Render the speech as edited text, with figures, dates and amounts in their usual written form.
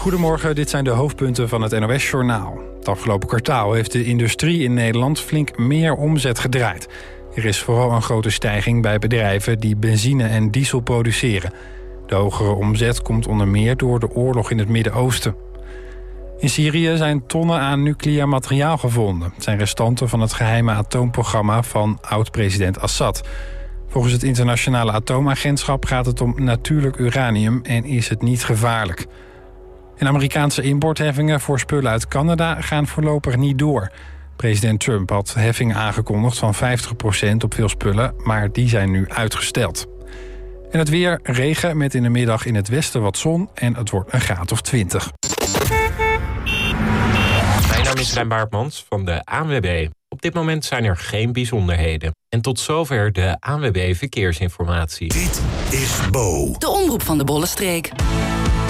Goedemorgen, dit zijn de hoofdpunten van het NOS-journaal. Het afgelopen kwartaal heeft de industrie in Nederland flink meer omzet gedraaid. Er is vooral een grote stijging bij bedrijven die benzine en diesel produceren. De hogere omzet komt onder meer door de oorlog in het Midden-Oosten. In Syrië zijn tonnen aan nucleair materiaal gevonden. Het zijn restanten van het geheime atoomprogramma van oud-president Assad. Volgens het internationale atoomagentschap gaat het om natuurlijk uranium en is het niet gevaarlijk. En Amerikaanse importheffingen voor spullen uit Canada gaan voorlopig niet door. President Trump had heffingen aangekondigd van 50% op veel spullen, maar die zijn nu uitgesteld. En het weer, regen met in de middag in het westen wat zon en het wordt een graad of 20. Mijn naam is Rijn Baartmans van de ANWB. Op dit moment zijn er geen bijzonderheden. En tot zover de ANWB Verkeersinformatie. Dit is Bo. De omroep van de Bollenstreek.